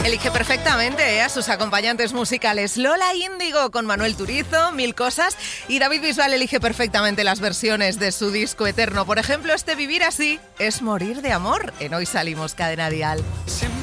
Elige perfectamente a sus acompañantes musicales. Lola Índigo con Manuel Turizo, Mil Cosas, y David Bisbal elige perfectamente las versiones de su disco Eterno. Por ejemplo, este Vivir Así es morir de amor. En Hoy Salimos, Cadena Dial.